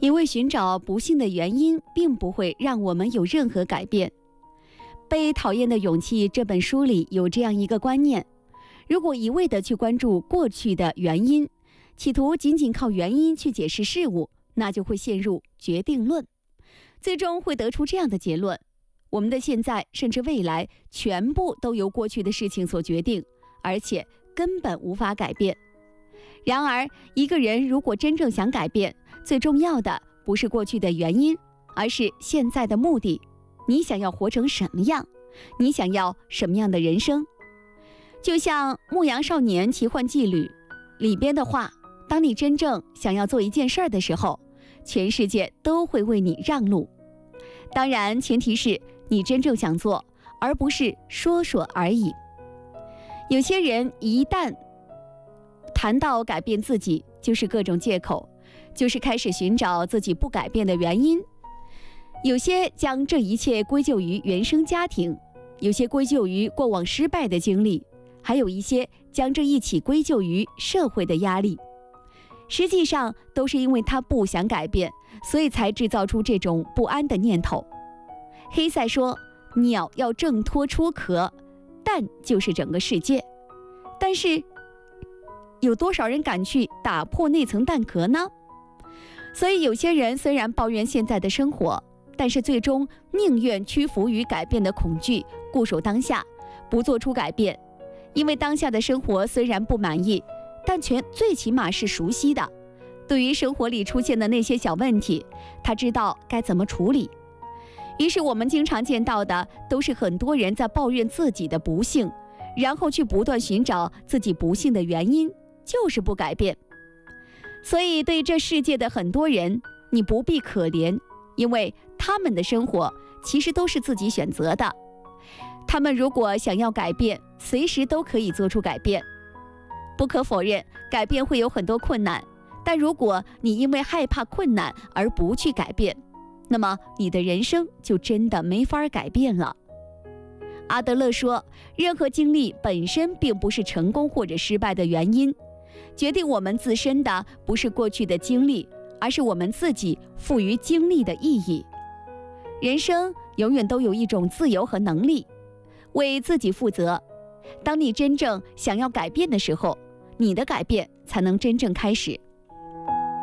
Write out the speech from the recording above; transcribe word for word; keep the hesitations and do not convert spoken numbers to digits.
一味寻找不幸的原因，并不会让我们有任何改变。《被讨厌的勇气》这本书里有这样一个观念：如果一味地去关注过去的原因，企图仅仅靠原因去解释事物，那就会陷入决定论，最终会得出这样的结论：我们的现在甚至未来全部都由过去的事情所决定，而且根本无法改变。然而，一个人如果真正想改变，最重要的不是过去的原因，而是现在的目的。你想要活成什么样？你想要什么样的人生？就像《牧羊少年奇幻记旅》里边的话，当你真正想要做一件事儿的时候，全世界都会为你让路。当然，前提是你真正想做，而不是说说而已。有些人一旦谈到改变自己，就是各种借口，就是开始寻找自己不改变的原因。有些将这一切归咎于原生家庭，有些归咎于过往失败的经历，还有一些将这一起归咎于社会的压力。实际上都是因为他不想改变，所以才制造出这种不安的念头。黑塞说，鸟要挣脱出壳，蛋就是整个世界。但是有多少人敢去打破那层蛋壳呢？所以有些人虽然抱怨现在的生活，但是最终宁愿屈服于改变的恐惧，固守当下，不做出改变。因为当下的生活虽然不满意，但全最起码是熟悉的。对于生活里出现的那些小问题，他知道该怎么处理。于是我们经常见到的都是很多人在抱怨自己的不幸，然后去不断寻找自己不幸的原因，就是不改变。所以对这世界的很多人，你不必可怜，因为他们的生活其实都是自己选择的。他们如果想要改变，随时都可以做出改变。不可否认，改变会有很多困难，但如果你因为害怕困难而不去改变，那么你的人生就真的没法改变了。阿德勒说，任何经历本身并不是成功或者失败的原因，决定我们自身的不是过去的经历，而是我们自己赋予经历的意义。人生永远都有一种自由和能力，为自己负责。当你真正想要改变的时候，你的改变才能真正开始。